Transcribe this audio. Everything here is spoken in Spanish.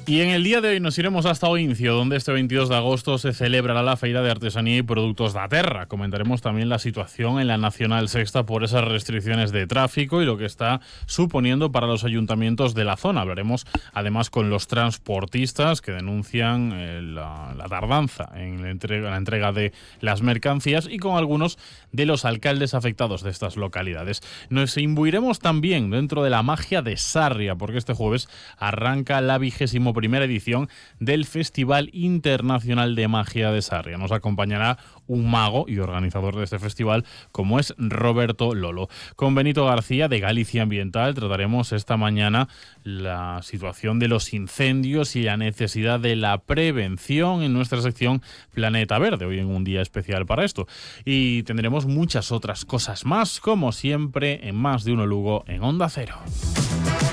Y en el día de hoy nos iremos hasta Oincio, donde este 22 de agosto se celebrará la Feira de Artesanía y Productos da Terra. Comentaremos también la situación en la Nacional Sexta por esas restricciones de tráfico y lo que está suponiendo para los ayuntamientos de la zona. Hablaremos además con los transportistas que denuncian la tardanza en la entrega de las mercancías y con algunos de los alcaldes afectados de estas localidades. Nos imbuiremos también dentro de la magia de Sarria, porque este jueves arranca la 21ª edición del Festival Internacional de Magia de Sarria. Nos acompañará un mago y organizador de este festival como es Roberto Lolo. Con Benito García de Galicia Ambiental trataremos esta mañana la situación de los incendios y la necesidad de la prevención en nuestra sección Planeta Verde, hoy en un día especial para esto. Y tendremos muchas otras cosas más, como siempre, en Más de Uno Lugo en Onda Cero.